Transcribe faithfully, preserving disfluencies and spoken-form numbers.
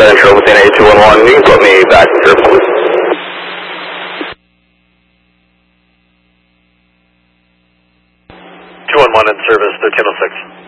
in trouble with A two one one. You can put me back in service, please. two one one in service, thirteen oh six.